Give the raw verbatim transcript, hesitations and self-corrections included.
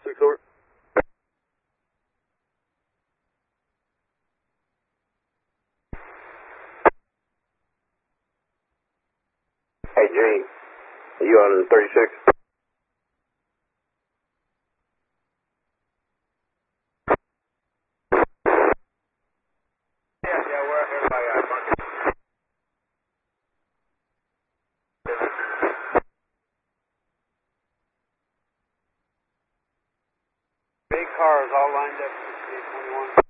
Six over. Hey, Gene, are you on thirty-six? Yeah, yeah, we're here by uh, Bunker. Big cars all lined up for twenty-one.